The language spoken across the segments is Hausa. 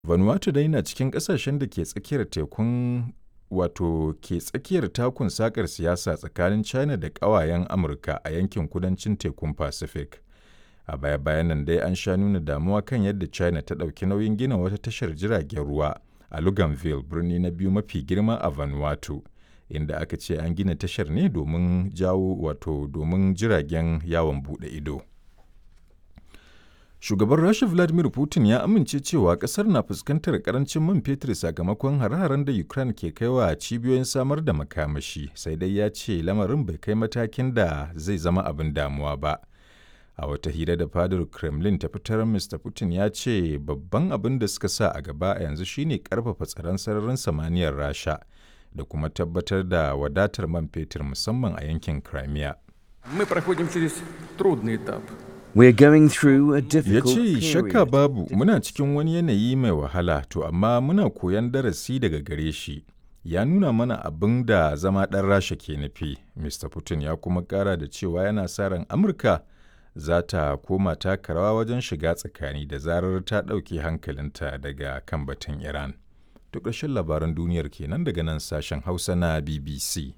Vanuatu dai na cikin ƙasashen da ke tsakiyar ke tsakiyar takun sakar siyasa tsakanin China da ƙawayen Amurka a yankin kudancin tekun Pacific. A baya-bayan nan dai an sha nuna damuwa kan yadda China ta ɗauki nauyin gina wata tashar jiragen ruwa a Luganville, birni na biyu mafi girma a Vanuatu, inda aka ce an gina tashar ne domin domin jiragen yawon buɗe ido. Shugaban Rasha Vladimir Putin ya amince cewa ƙasar na fuskantar ƙarancin man fetur sakamakon hare-haren da Ukraine ke kaiwa cibiyoyin samar da makamashi, sai dai ya ce lamarin bai kai matakin da zai zama abin damuwa ba. A wata hira da fadar Kremlin ta fitar, Mr. Putin ya ce babban abin da suka sa a gaba a yanzu shine ƙarfafa tsaron sararin samaniyar Rasha da kuma tabbatar da wadatar man fetur musamman a yankin Crimea. We're going through a Ya difficult ce shakka period. babu muna cikin wani yanayi mai wahala to amma muna koyon darasi daga gare shi. Ya nuna mana abin da zama ɗan Rasha ke nufi. Mr. Putin ya kuma ƙara da cewa yana sa ran Amurka za ta koma taka rawa wajen shiga tsakani da zarar ta ɗauke hankalinta daga kan batun Iran. To ƙarshen labaran duniyar kenan daga nan sashen Hausa na BBC.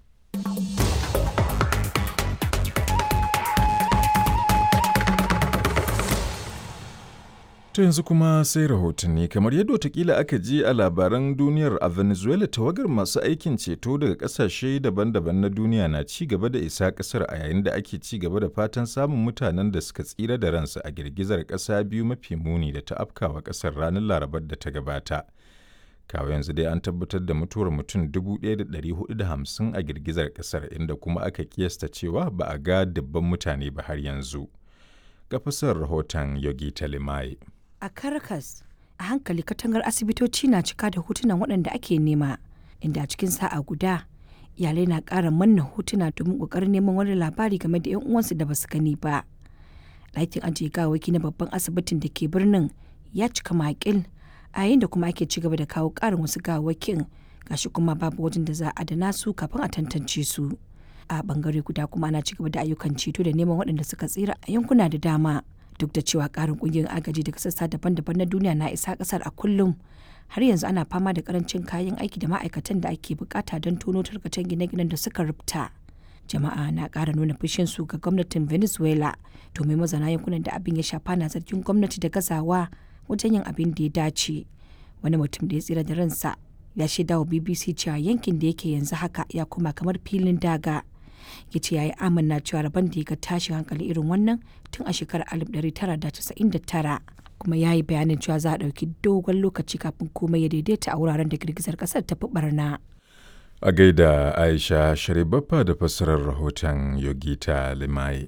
To yanzu kuma sai rahotanni kamar yadda watakila aka ji a labaran duniyar a Venezuela tawagar masu aikin ceto daga kasashe daban-daban na duniya na ci gaba da isa kasar a yayin da ake ci gaba da fatan samun mutanen da suka tsira da ransu a girgizar ƙasa biyu mafi muni da ta afkawa ƙasar ranar Larabar da ta gabata. Kawo yanzu dai an tabbatar da mutuwar mutum 1,450 a girgizar ƙasar inda kuma aka kiyasta cewa ba a ga dubban mutane ba har yanzu. Ga fasar rahoton Yogi Talimaye. A Caracas, a hankali katangar asibitoci na cika da hotunan waɗanda ake nema, inda a cikin sa'a guda iyalai na ƙara manna hotuna domin ƙoƙarin neman wani labari game da 'yan uwansu da basu gani ba. Ɗakin ajiye gawaki na babban asibitin da ke birnin ya cika makil, a yayin da kuma ake ci gaba da kawo ƙarin wasu gawakin, gashi kuma babu wajen da za a adana su kafin a tantance su. A bangare guda kuma ana ci gaba da ayyukan ceto da neman waɗanda suka tsira a yankuna da dama. Duk da cewa ƙarin ƙungiyoyin agaji daga sassa daban-daban na duniya na isa ƙasar a kullum, har yanzu ana fama da ƙarancin kayan aiki da ma'aikatan da ake bukata don tono tarkacen gine-ginen da suka rubta. Jama'a na ƙara nuna fushin su ga gwamnatin Venezuela, domin mazauna yankunan da abin ya shafa na zargin gwamnati da gazawa wajen yin abin da ya dace. Wani mutum da ya tsira da ransa ya shaida wa BBC cewa yankin da yake yanzu haka ya koma kamar filin daga. Ya ce ya yi amanna cewa rabon da ya ga tashin hankali irin wannan tun a shekarar 1999, kuma ya yi bayanin cewa za a ɗauki dogon lokaci kafin komai ya daidaita a wuraren da girgizar ƙasar ta fi barna. A gaida Aisha Sharibaffa da fassarar rahoton Yogita Limaye.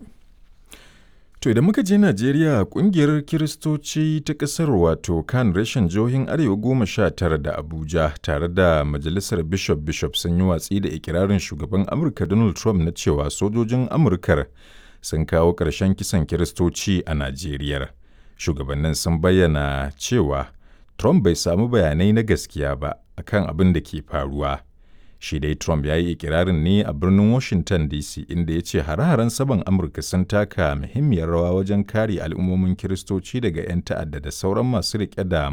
To idan muka je Najeriya, kungiyar Kiristoci ta ƙasar wato kan reshen jihohin Arewa 19 da Abuja tare da Majalisar Bishop sun yi watsi da ikirarin shugaban Amurka Donald Trump na cewa sojojin Amurkar sun kawo ƙarshen kisan Kiristoci a Najeriya. Shugabannin sun bayyana cewa Trump bai samu bayanai na gaskiya ba akan abin da ke faruwa. Shi dai Trump ya yi ikirarin ne a birnin Washington DC inda ya ce hare-haren saman Amurka sun taka muhimmiyar rawa wajen kare al'ummomin Kiristoci daga 'yan ta'adda da sauran masu riƙe da